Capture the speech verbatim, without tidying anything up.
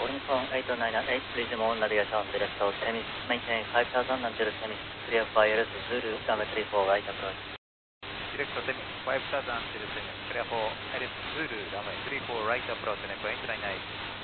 Lincoln eight nine eight, please move on navigation direct to Temis, maintain five thousand until Temis, clear for I L S Zulu, runway three four right approach. Direct to Temis, five thousand until Temis, clear for I L S Zulu, runway three four right approach, Lincoln eight nine eight.